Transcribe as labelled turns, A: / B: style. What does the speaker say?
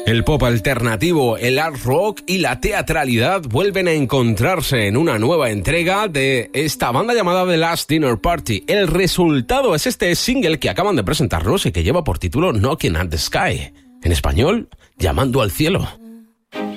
A: El pop alternativo, el art rock y la teatralidad vuelven a encontrarse en una nueva entrega de esta banda llamada The Last Dinner Party. El resultado es este single que acaban de presentarnos y que lleva por título Knocking at the Sky. En español, Llamando al cielo.